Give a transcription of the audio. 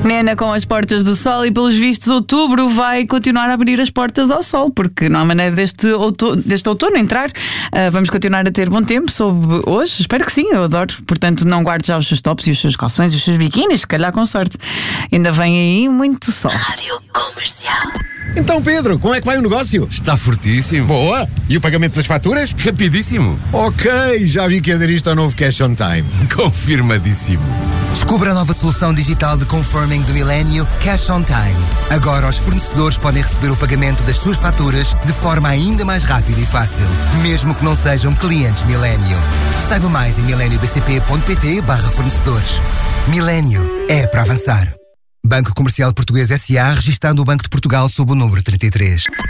Nena com as portas do sol, e pelos vistos outubro vai continuar a abrir as portas ao sol, porque não há maneira deste outono entrar. Vamos continuar a ter bom tempo sob hoje, espero que sim, eu adoro. Portanto, não guarde já os seus tops e os seus calções e os seus biquínis, se calhar com sorte. Ainda vem aí muito sol. Rádio Comercial. Então, Pedro, como é que vai o negócio? Está fortíssimo. Boa! E o pagamento das faturas? Rapidíssimo. Ok, já vi que aderiste ao novo Cash on Time. Confirmadíssimo. Descubra a nova solução digital de confirming do Millennium, Cash on Time. Agora os fornecedores podem receber o pagamento das suas faturas de forma ainda mais rápida e fácil, mesmo que não sejam clientes Millennium. Saiba mais em millenniumbcp.pt/fornecedores. Millennium é para avançar. Banco Comercial Português S.A., registando o Banco de Portugal sob o número 33.